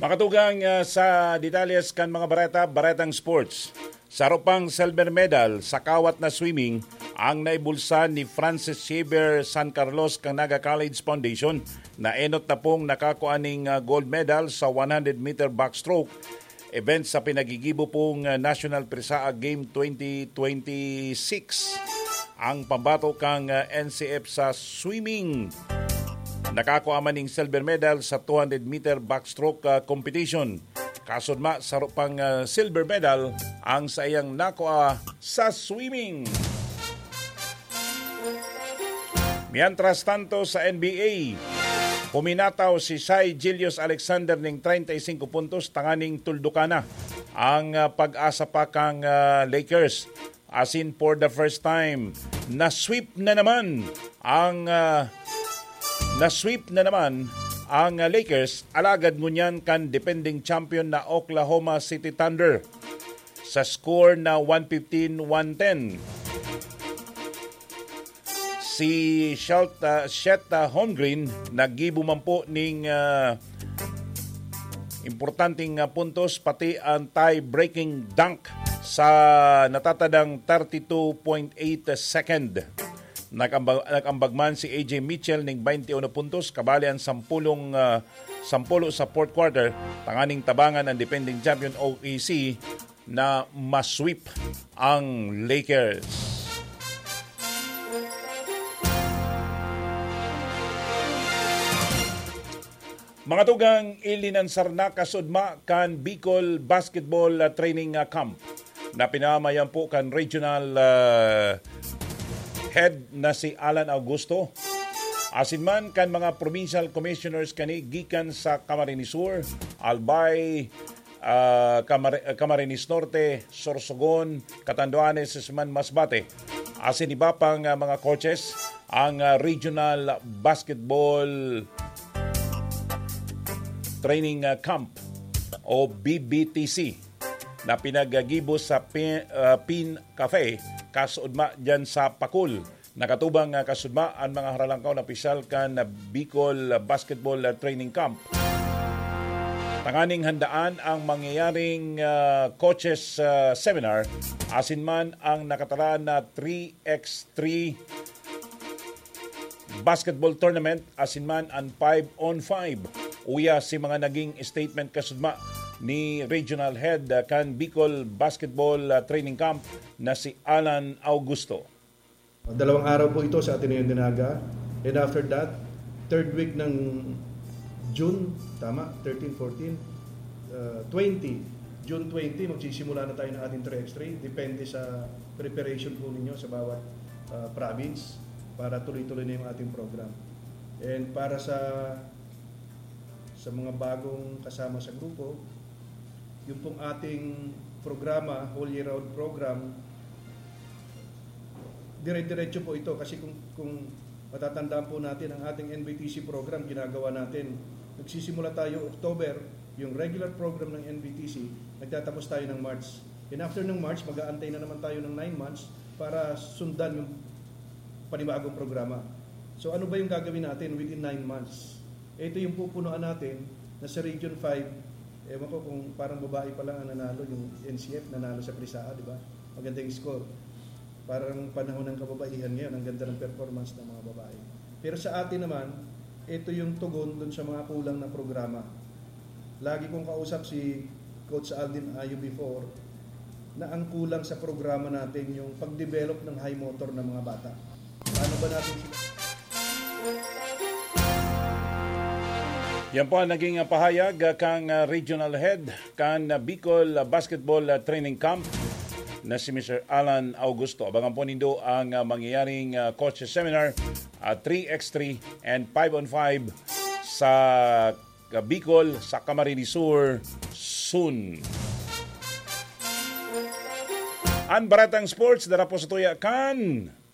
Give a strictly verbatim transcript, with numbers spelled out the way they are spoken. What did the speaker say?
Makatugang uh, sa detalles kan mga bareta, baretang sports. Sa ropang silver medal sa kawat na swimming, ang naibulsa ni Francis Xavier San Carlos kang Naga College Foundation na enot na pong nakakuaning uh, gold medal sa one hundred meter backstroke event sa pinagigibo pong uh, National Prisaa Game twenty twenty-six. Ang pambato kang uh, N C F sa swimming. Nakakuha man ng silver medal sa two hundred meter backstroke uh, competition. Kasudma sa pang uh, silver medal ang sayang nakuha sa swimming. Mientras tanto sa N B A, puminataw si Shai Gilgeous-Alexander ng thirty-five puntos tanganing tuldukana ang uh, pag-asa pa kang uh, Lakers. As in for the first time, na-sweep na naman ang uh, na-sweep na naman ang uh, Lakers alagad ngunyan kan defending champion na Oklahoma City Thunder sa score na one fifteen to one ten. Si Shelta, Sheta Holmgren naggibo man po ning uh, importanteng uh, puntos pati ang tie-breaking dunk sa natatadang thirty-two point eight second. Nagambag, nagambagman si A J Mitchell ng twenty-one puntos, kabali ang sampulong uh, sampulo sa fourth quarter, tanganing tabangan ang defending champion O K C na masweep ang Lakers. Mga tugang ilinansar na kasudma kan Bicol Basketball uh, Training uh, Camp na pinamayan po kan regional uh, head na si Alan Augusto. Asin man kan mga provincial commissioners kani gikan sa Camarines Sur, Albay, uh, Camar- Camarines Norte, Sorsogon, Catanduanes, Sisman, Masbate. Asin iba pang uh, mga coaches ang uh, regional basketball training uh, camp o B B T C na pinagagibo sa Pin, uh, Pin Cafe kasudma dyan sa Pakul. Nakatubang uh, kasudma ang mga haralangkaw na opisyal kan na Bicol Basketball uh, Training Camp. Tanganing handaan ang mangyayaring uh, coaches uh, seminar asin man ang nakataraan na three by three basketball tournament asin man ang five on five. Uya si mga naging statement kasudma ni Regional Head uh, kan Bicol Basketball uh, Training Camp na si Alan Augusto. Dalawang araw po ito sa Ateneo Dinaga. And after that, third week ng June, tama, thirteen, fourteen, uh, twenty, June twenty, magsisimula na tayo ng ating three by three. Depende sa preparation po ninyo sa bawat uh, province para tuloy-tuloy na yung ating program. And para sa sa mga bagong kasama sa grupo, yung pong ating programa, whole year round program, dire-diretso po ito kasi kung, kung matatandaan po natin ang ating N B T C program, ginagawa natin. Nagsisimula tayo October, yung regular program ng N B T C, nagtatapos tayo ng March. And after ng March, mag-aantay na naman tayo ng nine months para sundan yung panibagong programa. So ano ba yung gagawin natin within nine months? Ito yung pupunuan natin na sa Region five, ewan ko kung parang babae pa lang ang nanalo, yung N C F nanalo sa Prisaa, di ba? Maganda yung score. Parang panahon ng kababaihan ngayon, ang ganda ng performance ng mga babae. Pero sa atin naman, ito yung tugon dun sa mga kulang na programa. Lagi kong kausap si Coach Aldin Ayo before, na ang kulang sa programa natin yung pag-develop ng high motor ng mga bata. Paano ba natin sila? Yan po ang naging pahayag kang regional head kan Bicol Basketball Training Camp na si Mister Alan Augusto. Abangan po nindo ang mangyayaring coaches seminar uh, three by three and five on five sa Bicol sa Camarines Sur soon. Ang Baratang Sports dara po sa tuya kan